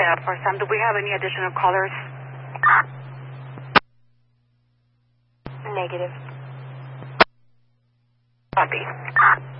for Sam. Do we have any additional callers? Negative. Copy.